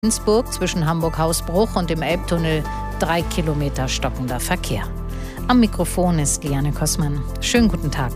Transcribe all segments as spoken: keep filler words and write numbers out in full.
Innsbruck zwischen Hamburg-Hausbruch und dem Elbtunnel drei Kilometer stockender Verkehr. Am Mikrofon ist Liane Kossmann. Schönen guten Tag.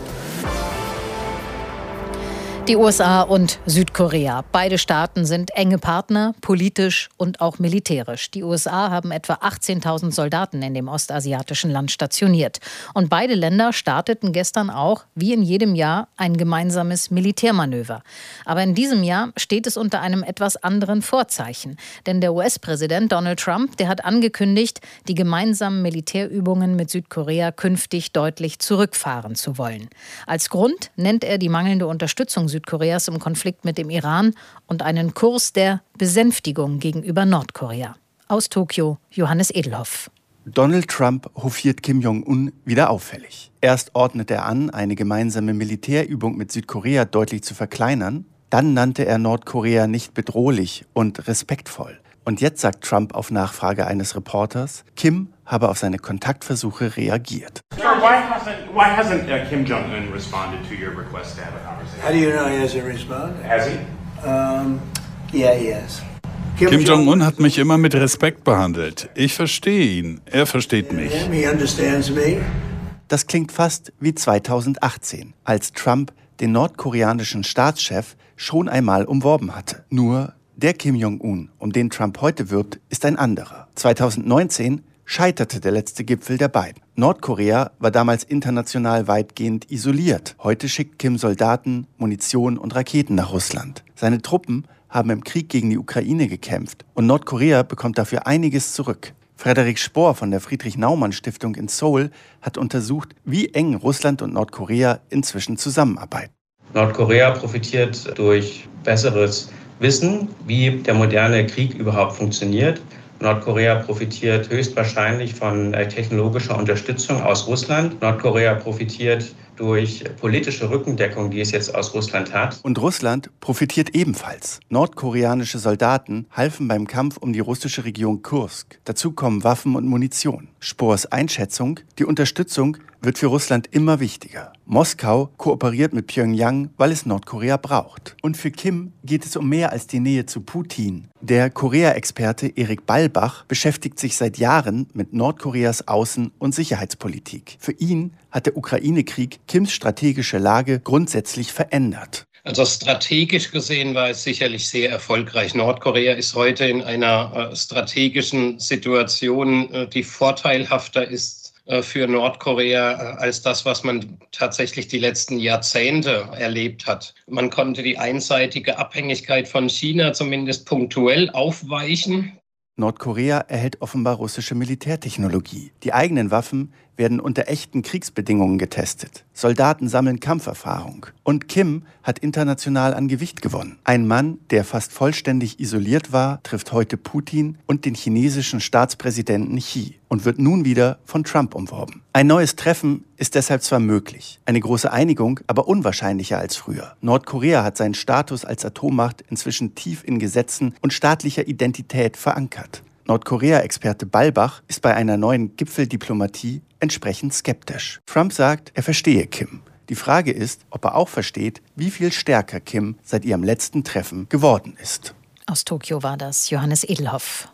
Die U S A und Südkorea. Beide Staaten sind enge Partner, politisch und auch militärisch. Die U S A haben etwa achtzehntausend Soldaten in dem ostasiatischen Land stationiert. Und beide Länder starteten gestern auch, wie in jedem Jahr, ein gemeinsames Militärmanöver. Aber in diesem Jahr steht es unter einem etwas anderen Vorzeichen. Denn der U S-Präsident Donald Trump, der hat angekündigt, die gemeinsamen Militärübungen mit Südkorea künftig deutlich zurückfahren zu wollen. Als Grund nennt er die mangelnde Unterstützung Südkoreas im Konflikt mit dem Iran und einen Kurs der Besänftigung gegenüber Nordkorea. Aus Tokio, Johannes Edelhoff. Donald Trump hofiert Kim Jong-un wieder auffällig. Erst ordnet er an, eine gemeinsame Militärübung mit Südkorea deutlich zu verkleinern. Dann nannte er Nordkorea nicht bedrohlich und respektvoll. Und jetzt sagt Trump auf Nachfrage eines Reporters, Kim habe auf seine Kontaktversuche reagiert. Sir, why hasn't, why hasn't uh, Kim Jong-un responded to your request to have a conversation? How do you know he hasn't responded? Has he? Um, yeah, he has. Kim, Kim Jong-un hat mich immer mit Respekt behandelt. Ich verstehe ihn, er versteht mich. He understands me. Das klingt fast wie zweitausendachtzehn, als Trump den nordkoreanischen Staatschef schon einmal umworben hatte. Nur der Kim Jong-un, um den Trump heute wirbt, ist ein anderer. zweitausendneunzehn scheiterte der letzte Gipfel der beiden. Nordkorea war damals international weitgehend isoliert. Heute schickt Kim Soldaten, Munition und Raketen nach Russland. Seine Truppen haben im Krieg gegen die Ukraine gekämpft und Nordkorea bekommt dafür einiges zurück. Frederik Spohr von der Friedrich-Naumann-Stiftung in Seoul hat untersucht, wie eng Russland und Nordkorea inzwischen zusammenarbeiten. Nordkorea profitiert durch besseres Wissen, wie der moderne Krieg überhaupt funktioniert. Nordkorea profitiert höchstwahrscheinlich von technologischer Unterstützung aus Russland. Nordkorea profitiert durch politische Rückendeckung, die es jetzt aus Russland hat. Und Russland profitiert ebenfalls. Nordkoreanische Soldaten halfen beim Kampf um die russische Region Kursk. Dazu kommen Waffen und Munition. Spohrs Einschätzung, die Unterstützung wird für Russland immer wichtiger. Moskau kooperiert mit Pjöngjang, weil es Nordkorea braucht. Und für Kim geht es um mehr als die Nähe zu Putin. Der Korea-Experte Erik Ballbach beschäftigt sich seit Jahren mit Nordkoreas Außen- und Sicherheitspolitik. Für ihn hat der Ukraine-Krieg Kims strategische Lage grundsätzlich verändert. Also strategisch gesehen war es sicherlich sehr erfolgreich. Nordkorea ist heute in einer äh, strategischen Situation, äh, die vorteilhafter ist äh, für Nordkorea äh, als das, was man tatsächlich die letzten Jahrzehnte erlebt hat. Man konnte die einseitige Abhängigkeit von China zumindest punktuell aufweichen. Nordkorea erhält offenbar russische Militärtechnologie. Die eigenen Waffen werden unter echten Kriegsbedingungen getestet. Soldaten sammeln Kampferfahrung. Und Kim hat international an Gewicht gewonnen. Ein Mann, der fast vollständig isoliert war, trifft heute Putin und den chinesischen Staatspräsidenten Xi und wird nun wieder von Trump umworben. Ein neues Treffen ist deshalb zwar möglich, eine große Einigung aber unwahrscheinlicher als früher. Nordkorea hat seinen Status als Atommacht inzwischen tief in Gesetzen und staatlicher Identität verankert. Nordkorea-Experte Ballbach ist bei einer neuen Gipfeldiplomatie entsprechend skeptisch. Trump sagt, er verstehe Kim. Die Frage ist, ob er auch versteht, wie viel stärker Kim seit ihrem letzten Treffen geworden ist. Aus Tokio war das Johannes Edelhoff.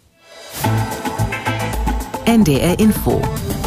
N D R Info.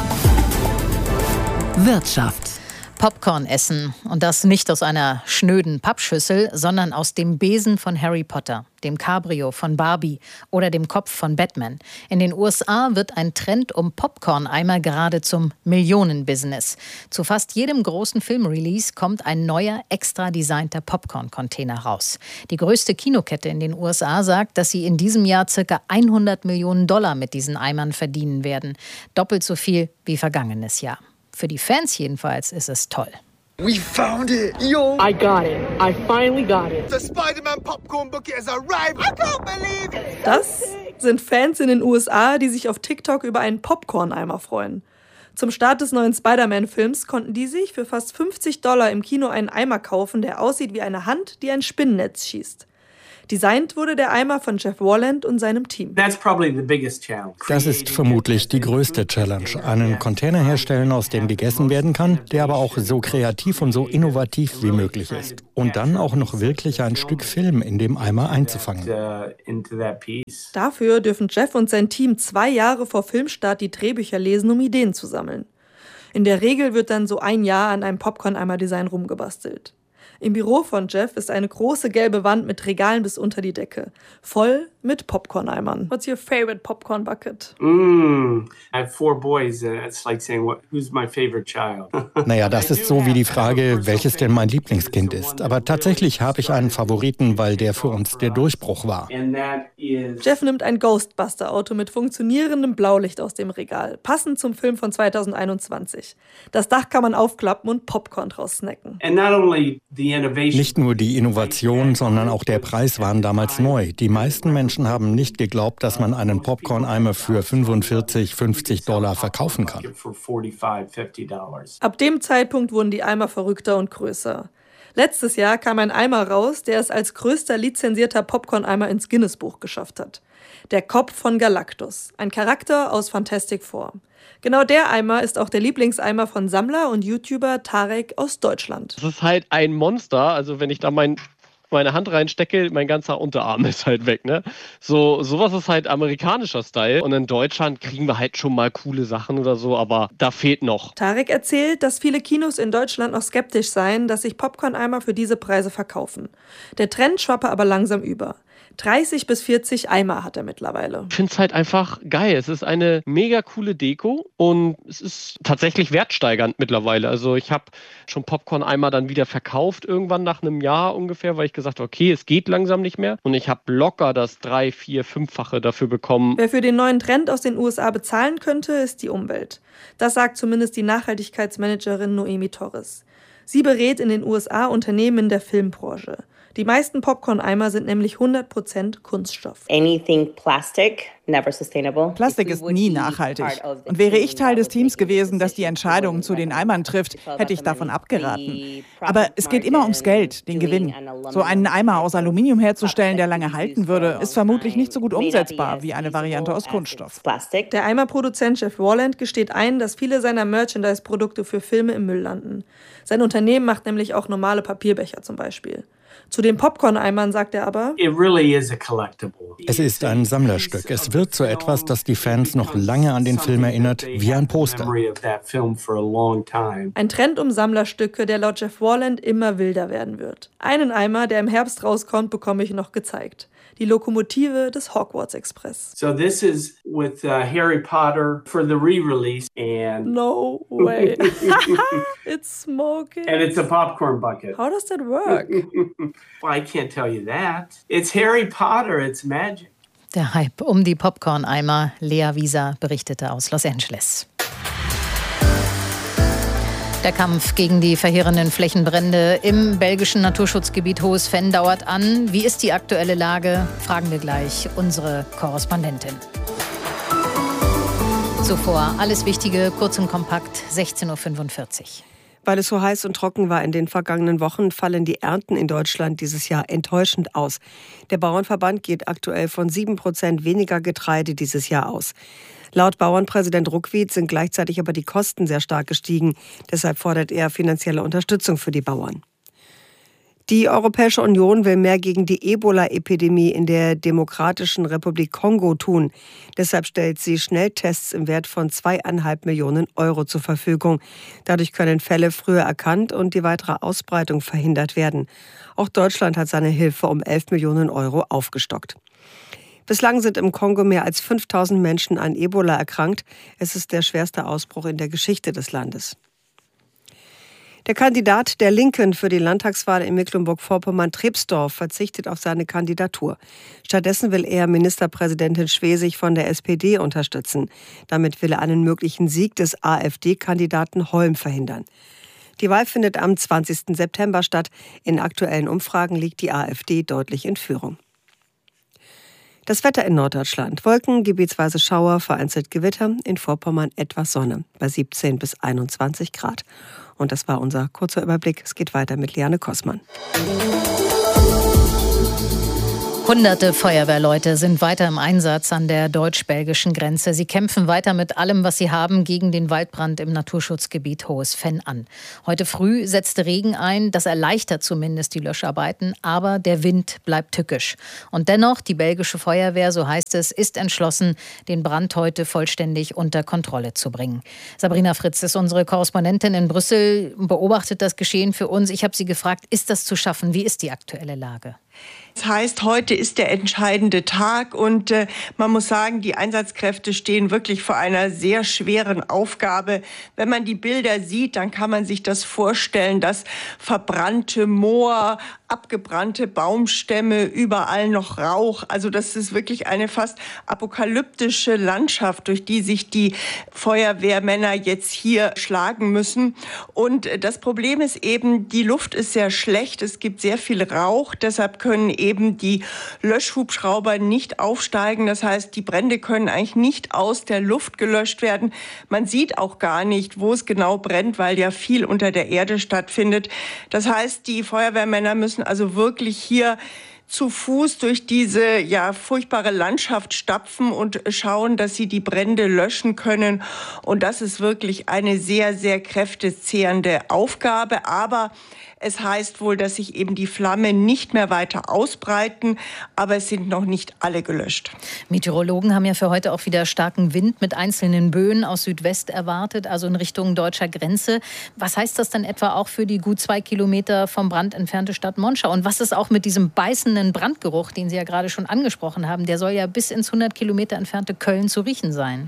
Wirtschaft. Popcorn essen. Und das nicht aus einer schnöden Pappschüssel, sondern aus dem Besen von Harry Potter, dem Cabrio von Barbie oder dem Kopf von Batman. In den U S A wird ein Trend um Popcorn-Eimer gerade zum Millionenbusiness. Zu fast jedem großen Filmrelease kommt ein neuer, extra designter Popcorn-Container raus. Die größte Kinokette in den U S A sagt, dass sie in diesem Jahr ca. hundert Millionen Dollar mit diesen Eimern verdienen werden. Doppelt so viel wie vergangenes Jahr. Für die Fans jedenfalls ist es toll. We found it! Yo! I got it. I finally got it. The Spider-Man popcorn bucket has arrived! I can't believe it! Das sind Fans in den U S A, die sich auf TikTok über einen Popcorn-Eimer freuen. Zum Start des neuen Spider-Man-Films konnten die sich für fast fünfzig Dollar im Kino einen Eimer kaufen, der aussieht wie eine Hand, die ein Spinnennetz schießt. Designt wurde der Eimer von Jeff Warland und seinem Team. Das ist vermutlich die größte Challenge. Einen Container herstellen, aus dem gegessen werden kann, der aber auch so kreativ und so innovativ wie möglich ist. Und dann auch noch wirklich ein Stück Film in dem Eimer einzufangen. Dafür dürfen Jeff und sein Team zwei Jahre vor Filmstart die Drehbücher lesen, um Ideen zu sammeln. In der Regel wird dann so ein Jahr an einem Popcorn-Eimer-Design rumgebastelt. Im Büro von Jeff ist eine große gelbe Wand mit Regalen bis unter die Decke, voll mit Popcorn-Eimern. What's your favorite popcorn bucket? Mm, I have four boys. Uh, it's like saying, what, who's my favorite child? Naja, das ist so wie die Frage, welches denn mein Lieblingskind ist. Aber tatsächlich habe ich einen Favoriten, weil der für uns der Durchbruch war. Jeff nimmt ein Ghostbuster-Auto mit funktionierendem Blaulicht aus dem Regal, passend zum Film von zweitausendeinundzwanzig. Das Dach kann man aufklappen und Popcorn draus snacken. And not only the Nicht nur die Innovation, sondern auch der Preis waren damals neu. Die meisten Menschen haben nicht geglaubt, dass man einen Popcorn-Eimer für fünfundvierzig, fünfzig Dollar verkaufen kann. Ab dem Zeitpunkt wurden die Eimer verrückter und größer. Letztes Jahr kam ein Eimer raus, der es als größter lizenzierter Popcorn-Eimer ins Guinness-Buch geschafft hat. Der Kopf von Galactus, ein Charakter aus Fantastic Four. Genau der Eimer ist auch der Lieblingseimer von Sammler und YouTuber Tarek aus Deutschland. Das ist halt ein Monster, also wenn ich da mein, meine Hand reinstecke, mein ganzer Unterarm ist halt weg, ne? So, sowas ist halt amerikanischer Style und in Deutschland kriegen wir halt schon mal coole Sachen oder so, aber da fehlt noch. Tarek erzählt, dass viele Kinos in Deutschland noch skeptisch seien, dass sich Popcorn-Eimer für diese Preise verkaufen. Der Trend schwappe aber langsam über. dreißig bis vierzig Eimer hat er mittlerweile. Ich finde es halt einfach geil. Es ist eine mega coole Deko und es ist tatsächlich wertsteigernd mittlerweile. Also ich habe schon Popcorn-Eimer dann wieder verkauft irgendwann nach einem Jahr ungefähr, weil ich gesagt habe, okay, es geht langsam nicht mehr. Und ich habe locker das drei, vier, fünffache dafür bekommen. Wer für den neuen Trend aus den U S A bezahlen könnte, ist die Umwelt. Das sagt zumindest die Nachhaltigkeitsmanagerin Noemi Torres. Sie berät in den U S A Unternehmen in der Filmbranche. Die meisten Popcorn-Eimer sind nämlich hundert Prozent Kunststoff. Anything plastic, never sustainable. Plastik ist nie nachhaltig. Und wäre ich Teil des Teams gewesen, das die Entscheidungen zu den Eimern trifft, hätte ich davon abgeraten. Aber es geht immer ums Geld, den Gewinn. So einen Eimer aus Aluminium herzustellen, der lange halten würde, ist vermutlich nicht so gut umsetzbar wie eine Variante aus Kunststoff. Der Eimerproduzent Jeff Warland gesteht ein, dass viele seiner Merchandise-Produkte für Filme im Müll landen. Sein Unternehmen macht nämlich auch normale Papierbecher zum Beispiel. Zu den Popcorn-Eimern sagt er aber, es ist ein Sammlerstück. Es wird zu etwas, das die Fans noch lange an den Film erinnert, wie ein Poster. Ein Trend um Sammlerstücke, der laut Jeff Warland immer wilder werden wird. Einen Eimer, der im Herbst rauskommt, bekomme ich noch gezeigt. Die Lokomotive des Hogwarts Express. So this is with uh, Harry Potter for the re-release and no way. It's smoking. And it's a popcorn bucket. How does that work? Well, I can't tell you that. It's Harry Potter, it's magic. Der Hype um die Popcorn-Eimer. Lea Wieser berichtete aus Los Angeles. Der Kampf gegen die verheerenden Flächenbrände im belgischen Naturschutzgebiet Hohes Venn dauert an. Wie ist die aktuelle Lage? Fragen wir gleich unsere Korrespondentin. Zuvor alles Wichtige, kurz und kompakt, sechzehn Uhr fünfundvierzig. Weil es so heiß und trocken war in den vergangenen Wochen, fallen die Ernten in Deutschland dieses Jahr enttäuschend aus. Der Bauernverband geht aktuell von sieben Prozent weniger Getreide dieses Jahr aus. Laut Bauernpräsident Ruckwied sind gleichzeitig aber die Kosten sehr stark gestiegen. Deshalb fordert er finanzielle Unterstützung für die Bauern. Die Europäische Union will mehr gegen die Ebola-Epidemie in der Demokratischen Republik Kongo tun. Deshalb stellt sie Schnelltests im Wert von zweieinhalb Millionen Euro zur Verfügung. Dadurch können Fälle früher erkannt und die weitere Ausbreitung verhindert werden. Auch Deutschland hat seine Hilfe um elf Millionen Euro aufgestockt. Bislang sind im Kongo mehr als fünftausend Menschen an Ebola erkrankt. Es ist der schwerste Ausbruch in der Geschichte des Landes. Der Kandidat der Linken für die Landtagswahl in Mecklenburg-Vorpommern-Trepsdorf verzichtet auf seine Kandidatur. Stattdessen will er Ministerpräsidentin Schwesig von der S P D unterstützen. Damit will er einen möglichen Sieg des AfD-Kandidaten Holm verhindern. Die Wahl findet am zwanzigsten September statt. In aktuellen Umfragen liegt die AfD deutlich in Führung. Das Wetter in Norddeutschland. Wolken, gebietsweise Schauer, vereinzelt Gewitter. In Vorpommern etwas Sonne bei siebzehn bis einundzwanzig Grad. Und das war unser kurzer Überblick. Es geht weiter mit Liane Kossmann. Hunderte Feuerwehrleute sind weiter im Einsatz an der deutsch-belgischen Grenze. Sie kämpfen weiter mit allem, was sie haben, gegen den Waldbrand im Naturschutzgebiet Hohes Venn an. Heute früh setzte Regen ein. Das erleichtert zumindest die Löscharbeiten, aber der Wind bleibt tückisch. Und dennoch, die belgische Feuerwehr, so heißt es, ist entschlossen, den Brand heute vollständig unter Kontrolle zu bringen. Sabrina Fritz ist unsere Korrespondentin in Brüssel, beobachtet das Geschehen für uns. Ich habe sie gefragt, ist das zu schaffen? Wie ist die aktuelle Lage? Das heißt, heute ist der entscheidende Tag und äh, man muss sagen, die Einsatzkräfte stehen wirklich vor einer sehr schweren Aufgabe. Wenn man die Bilder sieht, dann kann man sich das vorstellen, dass verbrannte Moor, abgebrannte Baumstämme, überall noch Rauch. Also das ist wirklich eine fast apokalyptische Landschaft, durch die sich die Feuerwehrmänner jetzt hier schlagen müssen. Und das Problem ist eben, die Luft ist sehr schlecht, es gibt sehr viel Rauch, deshalb können eben die Löschhubschrauber nicht aufsteigen. Das heißt, die Brände können eigentlich nicht aus der Luft gelöscht werden. Man sieht auch gar nicht, wo es genau brennt, weil ja viel unter der Erde stattfindet. Das heißt, die Feuerwehrmänner müssen also wirklich hier zu Fuß durch diese ja furchtbare Landschaft stapfen und schauen, dass sie die Brände löschen können. Und das ist wirklich eine sehr, sehr kräftezehrende Aufgabe. Aber es heißt wohl, dass sich eben die Flammen nicht mehr weiter ausbreiten, aber es sind noch nicht alle gelöscht. Meteorologen haben ja für heute auch wieder starken Wind mit einzelnen Böen aus Südwest erwartet, also in Richtung deutscher Grenze. Was heißt das dann etwa auch für die gut zwei Kilometer vom Brand entfernte Stadt Monschau? Und was ist auch mit diesem beißenden Brandgeruch, den Sie ja gerade schon angesprochen haben? Der soll ja bis ins hundert Kilometer entfernte Köln zu riechen sein.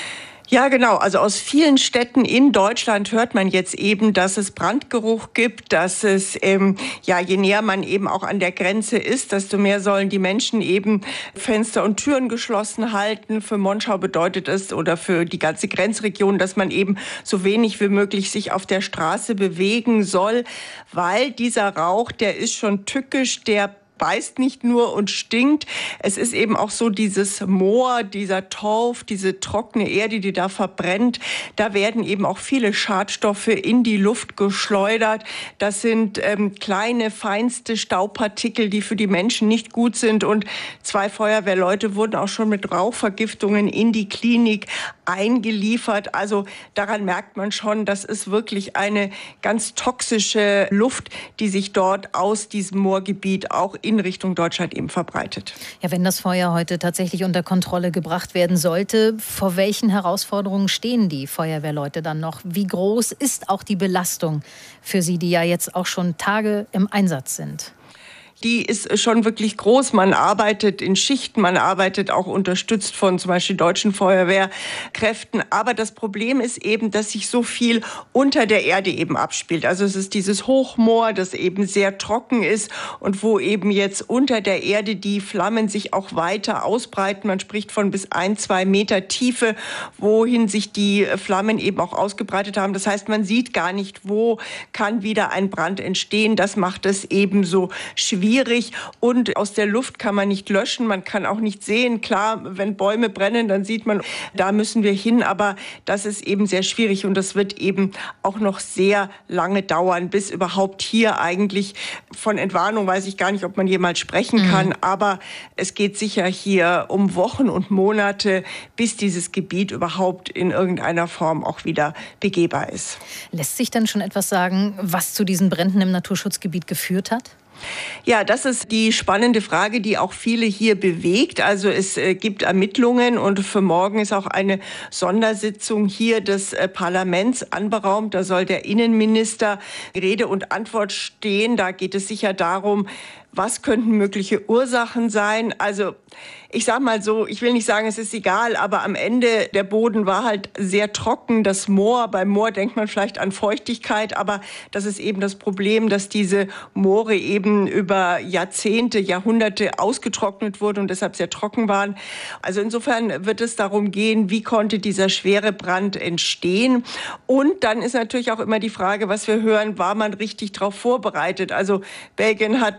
Ja, genau. Also aus vielen Städten in Deutschland hört man jetzt eben, dass es Brandgeruch gibt, dass es, ähm, ja, je näher man eben auch an der Grenze ist, desto mehr sollen die Menschen eben Fenster und Türen geschlossen halten. Für Monschau bedeutet es oder für die ganze Grenzregion, dass man eben so wenig wie möglich sich auf der Straße bewegen soll, weil dieser Rauch, der ist schon tückisch, der beißt nicht nur und stinkt. Es ist eben auch so dieses Moor, dieser Torf, diese trockene Erde, die da verbrennt. Da werden eben auch viele Schadstoffe in die Luft geschleudert. Das sind ähm, kleine, feinste Staubpartikel, die für die Menschen nicht gut sind. Und zwei Feuerwehrleute wurden auch schon mit Rauchvergiftungen in die Klinik eingeliefert. Also daran merkt man schon, das ist wirklich eine ganz toxische Luft, die sich dort aus diesem Moorgebiet auch in Richtung Deutschland eben verbreitet. Ja, wenn das Feuer heute tatsächlich unter Kontrolle gebracht werden sollte, vor welchen Herausforderungen stehen die Feuerwehrleute dann noch? Wie groß ist auch die Belastung für sie, die ja jetzt auch schon Tage im Einsatz sind? Die ist schon wirklich groß. Man arbeitet in Schichten, man arbeitet auch unterstützt von zum Beispiel deutschen Feuerwehrkräften. Aber das Problem ist eben, dass sich so viel unter der Erde eben abspielt. Also es ist dieses Hochmoor, das eben sehr trocken ist und wo eben jetzt unter der Erde die Flammen sich auch weiter ausbreiten. Man spricht von bis ein, zwei Meter Tiefe, wohin sich die Flammen eben auch ausgebreitet haben. Das heißt, man sieht gar nicht, wo kann wieder ein Brand entstehen. Das macht es eben so schwierig. Schwierig und aus der Luft kann man nicht löschen, man kann auch nicht sehen. Klar, wenn Bäume brennen, dann sieht man, da müssen wir hin, aber das ist eben sehr schwierig und das wird eben auch noch sehr lange dauern, bis überhaupt hier eigentlich von Entwarnung weiß ich gar nicht, ob man jemals sprechen kann, mhm. aber es geht sicher hier um Wochen und Monate, bis dieses Gebiet überhaupt in irgendeiner Form auch wieder begehbar ist. Lässt sich denn schon etwas sagen, was zu diesen Bränden im Naturschutzgebiet geführt hat? Ja, das ist die spannende Frage, die auch viele hier bewegt. Also es äh, gibt Ermittlungen und für morgen ist auch eine Sondersitzung hier des äh, Parlaments anberaumt. Da soll der Innenminister Rede und Antwort stehen. Da geht es sicher darum, was könnten mögliche Ursachen sein. Also ich sage mal so, ich will nicht sagen, es ist egal, aber am Ende der Boden war halt sehr trocken. Das Moor, beim Moor denkt man vielleicht an Feuchtigkeit, aber das ist eben das Problem, dass diese Moore eben über Jahrzehnte, Jahrhunderte ausgetrocknet wurden und deshalb sehr trocken waren. Also insofern wird es darum gehen, wie konnte dieser schwere Brand entstehen? Und dann ist natürlich auch immer die Frage, was wir hören, war man richtig darauf vorbereitet? Also Belgien hat, so wie ich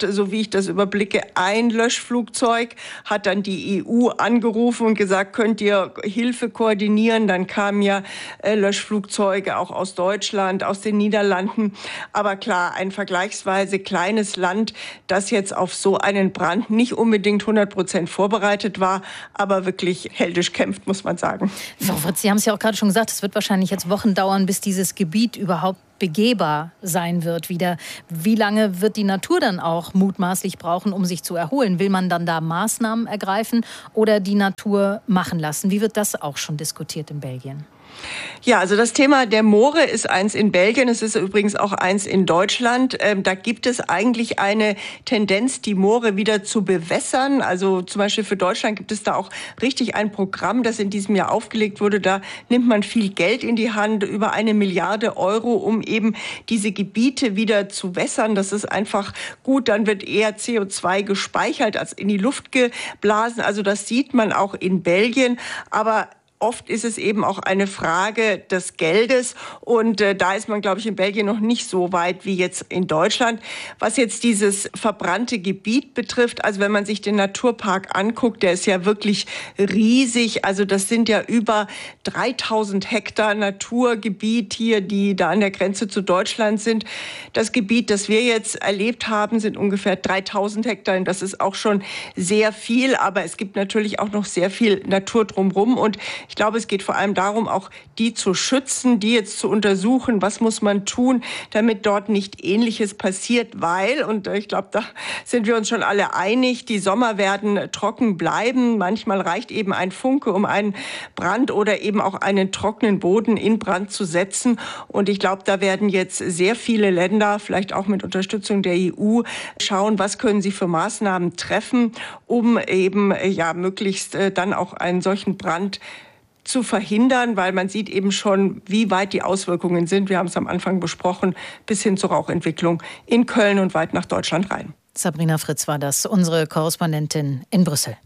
ich das überblicke, ein Löschflugzeug, hat dann die E U angerufen und gesagt, könnt ihr Hilfe koordinieren? Dann kamen ja äh, Löschflugzeuge auch aus Deutschland, aus den Niederlanden. Aber klar, ein vergleichsweise kleines Land, das jetzt auf so einen Brand nicht unbedingt hundert Prozent vorbereitet war, aber wirklich heldisch kämpft, muss man sagen. Frau Fritz, Sie haben es ja auch gerade schon gesagt, es wird wahrscheinlich jetzt Wochen dauern, bis dieses Gebiet überhaupt begehbar sein wird wieder. Wie lange wird die Natur dann auch mutmaßlich brauchen, um sich zu erholen? Will man dann da Maßnahmen ergreifen oder die Natur machen lassen? Wie wird das auch schon diskutiert in Belgien? Ja, also das Thema der Moore ist eins in Belgien, es ist übrigens auch eins in Deutschland. Ähm, da gibt es eigentlich eine Tendenz, die Moore wieder zu bewässern. Also zum Beispiel für Deutschland gibt es da auch richtig ein Programm, das in diesem Jahr aufgelegt wurde. Da nimmt man viel Geld in die Hand, über eine Milliarde Euro, um eben diese Gebiete wieder zu wässern. Das ist einfach gut. Dann wird eher C O zwei gespeichert als in die Luft geblasen. Also das sieht man auch in Belgien. Aber oft ist es eben auch eine Frage des Geldes und äh, da ist man, glaube ich, in Belgien noch nicht so weit wie jetzt in Deutschland. Was jetzt dieses verbrannte Gebiet betrifft, also wenn man sich den Naturpark anguckt, der ist ja wirklich riesig. Also das sind ja über dreitausend Hektar Naturgebiet hier, die da an der Grenze zu Deutschland sind. Das Gebiet, das wir jetzt erlebt haben, sind ungefähr dreitausend Hektar. Das ist auch schon sehr viel, aber es gibt natürlich auch noch sehr viel Natur drumherum und ich glaube, es geht vor allem darum, auch die zu schützen, die jetzt zu untersuchen, was muss man tun, damit dort nicht Ähnliches passiert, weil, und ich glaube, da sind wir uns schon alle einig, die Sommer werden trocken bleiben. Manchmal reicht eben ein Funke, um einen Brand oder eben auch einen trockenen Boden in Brand zu setzen. Und ich glaube, da werden jetzt sehr viele Länder, vielleicht auch mit Unterstützung der E U, schauen, was können sie für Maßnahmen treffen, um eben ja möglichst dann auch einen solchen Brand zu verhindern, weil man sieht eben schon, wie weit die Auswirkungen sind. Wir haben es am Anfang besprochen, bis hin zur Rauchentwicklung in Köln und weit nach Deutschland rein. Sabrina Fritz war das, unsere Korrespondentin in Brüssel.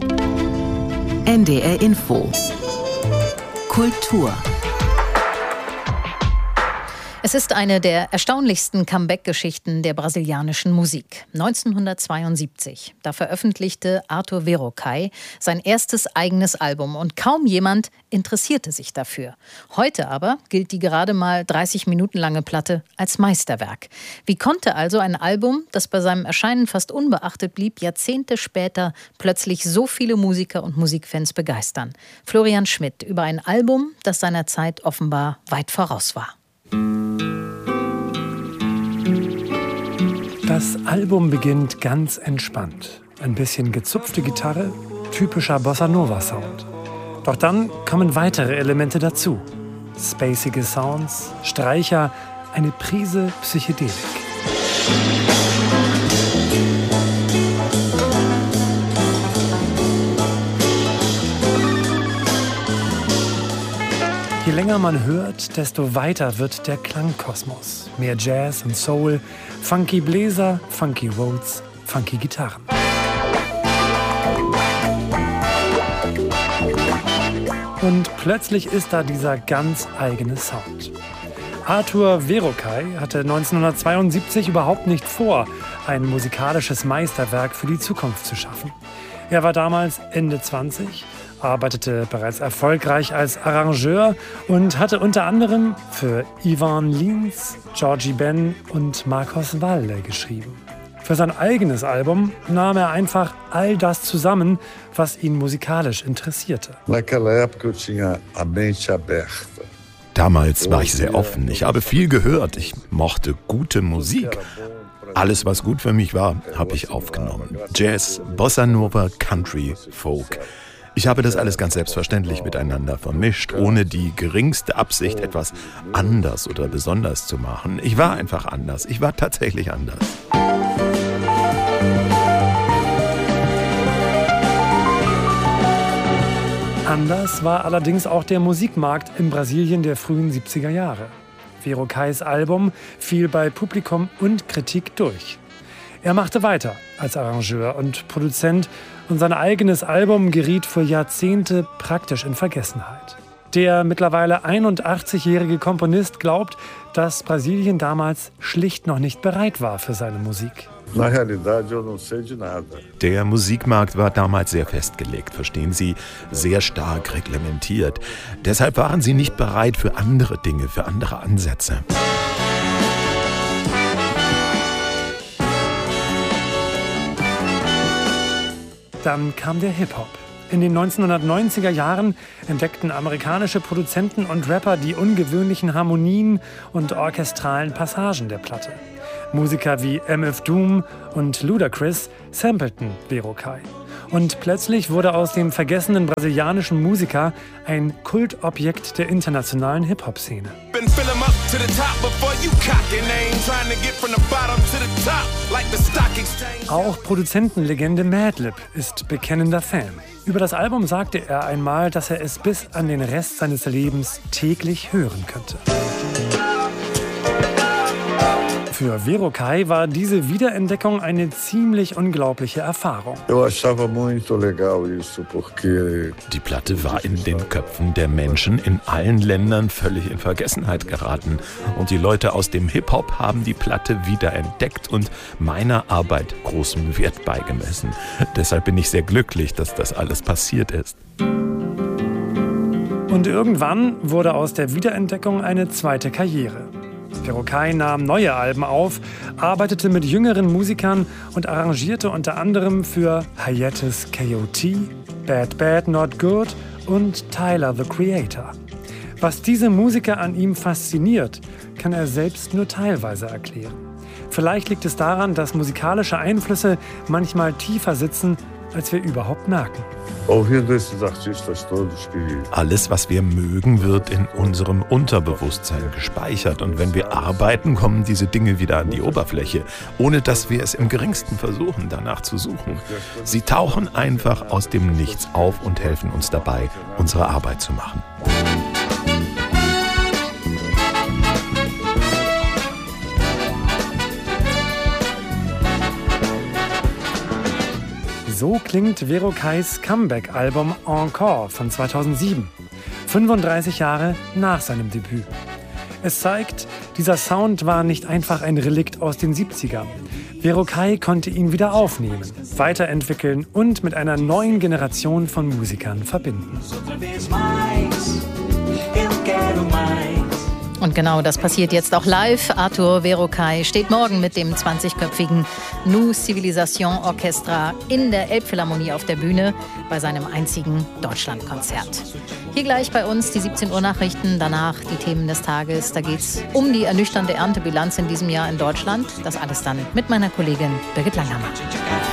N D R Info. Kultur. Es ist eine der erstaunlichsten Comeback-Geschichten der brasilianischen Musik. neunzehnhundertzweiundsiebzig, da veröffentlichte Arthur Verocai sein erstes eigenes Album und kaum jemand interessierte sich dafür. Heute aber gilt die gerade mal dreißig Minuten lange Platte als Meisterwerk. Wie konnte also ein Album, das bei seinem Erscheinen fast unbeachtet blieb, Jahrzehnte später plötzlich so viele Musiker und Musikfans begeistern? Florian Schmidt über ein Album, das seiner Zeit offenbar weit voraus war. Das Album beginnt ganz entspannt. Ein bisschen gezupfte Gitarre, typischer Bossa-Nova-Sound. Doch dann kommen weitere Elemente dazu. Spacige Sounds, Streicher, eine Prise Psychedelik. Je länger man hört, desto weiter wird der Klangkosmos. Mehr Jazz und Soul, funky Bläser, funky Rhodes, funky Gitarren. Und plötzlich ist da dieser ganz eigene Sound. Arthur Verocai hatte neunzehnhundertzweiundsiebzig überhaupt nicht vor, ein musikalisches Meisterwerk für die Zukunft zu schaffen. Er war damals Ende zwanzig, arbeitete bereits erfolgreich als Arrangeur und hatte unter anderem für Ivan Lins, Georgie Ben und Marcos Valle geschrieben. Für sein eigenes Album nahm er einfach all das zusammen, was ihn musikalisch interessierte. Damals war ich sehr offen. Ich habe viel gehört. Ich mochte gute Musik. Alles, was gut für mich war, habe ich aufgenommen. Jazz, Bossa Nova, Country, Folk. Ich habe das alles ganz selbstverständlich miteinander vermischt, ohne die geringste Absicht, etwas anders oder besonders zu machen. Ich war einfach anders. Ich war tatsächlich anders. Anders war allerdings auch der Musikmarkt in Brasilien der frühen siebziger Jahre. Verocais Album fiel bei Publikum und Kritik durch. Er machte weiter als Arrangeur und Produzent und sein eigenes Album geriet für Jahrzehnte praktisch in Vergessenheit. Der mittlerweile einundachtzigjährige Komponist glaubt, dass Brasilien damals schlicht noch nicht bereit war für seine Musik. Der Musikmarkt war damals sehr festgelegt, verstehen Sie, sehr stark reglementiert. Deshalb waren sie nicht bereit für andere Dinge, für andere Ansätze. Dann kam der Hip-Hop. In den neunzehnhundertneunziger Jahren entdeckten amerikanische Produzenten und Rapper die ungewöhnlichen Harmonien und orchestralen Passagen der Platte. Musiker wie M F Doom und Ludacris sampleten Vero Kai. Und plötzlich wurde aus dem vergessenen brasilianischen Musiker ein Kultobjekt der internationalen Hip-Hop-Szene. Auch Produzentenlegende Madlib ist bekennender Fan. Über das Album sagte er einmal, dass er es bis an den Rest seines Lebens täglich hören könnte. Für Vero Kai war diese Wiederentdeckung eine ziemlich unglaubliche Erfahrung. Die Platte war in den Köpfen der Menschen in allen Ländern völlig in Vergessenheit geraten. Und die Leute aus dem Hip-Hop haben die Platte wiederentdeckt und meiner Arbeit großen Wert beigemessen. Deshalb bin ich sehr glücklich, dass das alles passiert ist. Und irgendwann wurde aus der Wiederentdeckung eine zweite Karriere. Vero Kai nahm neue Alben auf, arbeitete mit jüngeren Musikern und arrangierte unter anderem für Hiatus K O T, Bad Bad Not Good und Tyler, the Creator. Was diese Musiker an ihm fasziniert, kann er selbst nur teilweise erklären. Vielleicht liegt es daran, dass musikalische Einflüsse manchmal tiefer sitzen, als wir überhaupt merken. Alles, was wir mögen, wird in unserem Unterbewusstsein gespeichert. Und wenn wir arbeiten, kommen diese Dinge wieder an die Oberfläche, ohne dass wir es im geringsten versuchen, danach zu suchen. Sie tauchen einfach aus dem Nichts auf und helfen uns dabei, unsere Arbeit zu machen. So klingt Vero Kais Comeback-Album Encore von zweitausendsieben, fünfunddreißig Jahre nach seinem Debüt. Es zeigt, dieser Sound war nicht einfach ein Relikt aus den siebzigern. Vero Kai konnte ihn wieder aufnehmen, weiterentwickeln und mit einer neuen Generation von Musikern verbinden. Und genau das passiert jetzt auch live. Arthur Vero Kai steht morgen mit dem zwanzigköpfigen New Civilisation Orchestra in der Elbphilharmonie auf der Bühne bei seinem einzigen Deutschlandkonzert. Hier gleich bei uns die siebzehn Uhr Nachrichten, danach die Themen des Tages. Da geht es um die ernüchternde Erntebilanz in diesem Jahr in Deutschland. Das alles dann mit meiner Kollegin Birgit Langhammer.